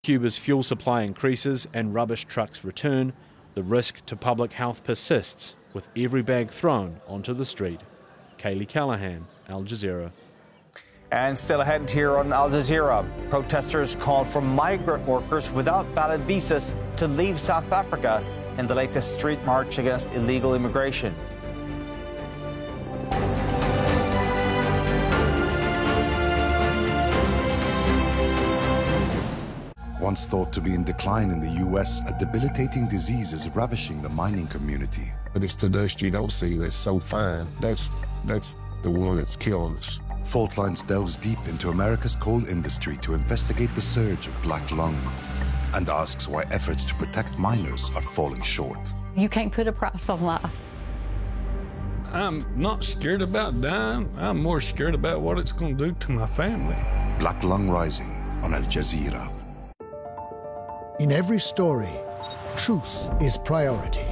Cuba's fuel supply increases and rubbish trucks return. The risk to public health persists, with every bag thrown onto the street. Kaylee Callahan, Al Jazeera. And still ahead here on Al Jazeera, protesters called for migrant workers without valid visas to leave South Africa in the latest street march against illegal immigration. Once thought to be in decline in the U.S., a debilitating disease is ravishing the mining community. But it's the dust you don't see that's so fine. That's the one that's killing us. Fault Lines delves deep into America's coal industry to investigate the surge of black lung and asks why efforts to protect miners are falling short. You can't put a price on life. I'm not scared about dying. I'm more scared about what it's going to do to my family. Black Lung Rising on Al Jazeera. In every story, truth is priority.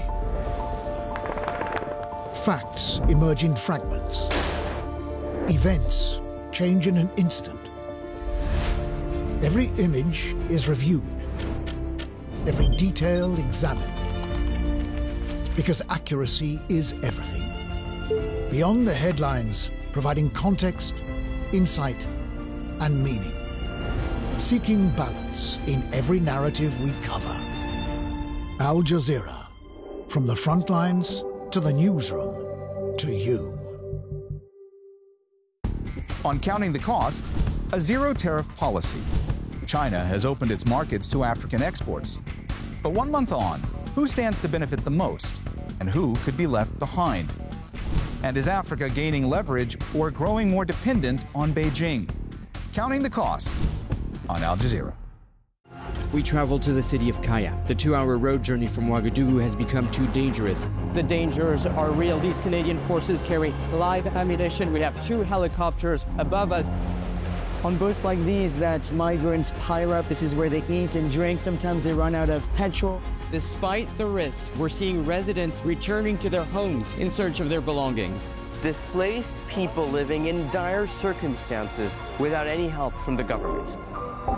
Facts emerge in fragments. Events change in an instant. Every image is reviewed. Every detail examined. Because accuracy is everything. Beyond the headlines, providing context, insight, and meaning. Seeking balance in every narrative we cover. Al Jazeera. From the front lines to the newsroom to you. On Counting the Cost, a zero-tariff policy. China has opened its markets to African exports. But 1 month on, who stands to benefit the most? And who could be left behind? And is Africa gaining leverage or growing more dependent on Beijing? Counting the Cost on Al Jazeera. We traveled to the city of Kaya. The 2-hour road journey from Ouagadougou has become too dangerous. The dangers are real. These Canadian forces carry live ammunition. We have 2 helicopters above us. On boats like these that migrants pile up, this is where they eat and drink. Sometimes they run out of petrol. Despite the risks, we're seeing residents returning to their homes in search of their belongings. Displaced people living in dire circumstances without any help from the government.